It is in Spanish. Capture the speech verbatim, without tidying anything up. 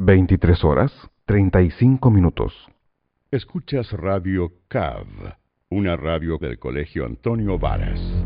veintitrés horas, treinta y cinco minutos. Escuchas Radio C A V, una radio del Colegio Antonio Varas.